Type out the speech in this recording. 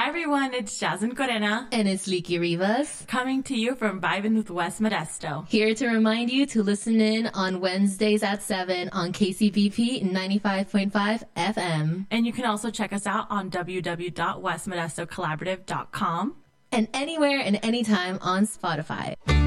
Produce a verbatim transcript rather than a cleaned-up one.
everyone, it's Jasmine Corena. And it's Leaky Rivas. Coming to you from Vibin' with West Modesto. Here to remind you to listen in on Wednesdays at seven on K C B P ninety-five point five F M. And you can also check us out on w w w dot west modesto collaborative dot com. And anywhere and anytime on Spotify.